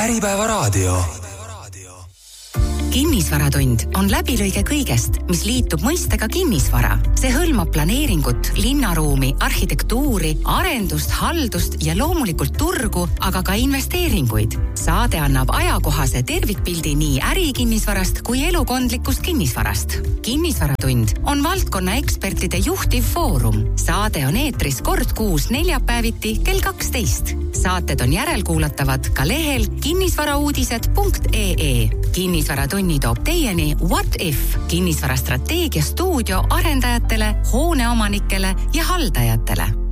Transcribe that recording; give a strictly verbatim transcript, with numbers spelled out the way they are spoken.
Äripäevaraadio. Kinnisvaratund on läbilõige kõigest, mis liitub mõistega kinnisvara. See hõlmab planeeringut, linnaruumi, arhitektuuri, arendust, haldust ja loomulikult turgu, aga ka investeeringuid. Saade annab ajakohase tervikpildi nii ärikinnisvarast kui elukondlikust kinnisvarast. Kinnisvaratund on valdkonna ekspertide juhtiv foorum. Saade on eetris kord kuus neljapäeviti kell kaksteist. Saated on järelkuulatavad ka lehel kinnisvarauudised punkt ee. Kinnisvaratunni toob teieni What If, kinnisvarastrateegia stuudio arendajatele, hooneomanikele ja haldajatele.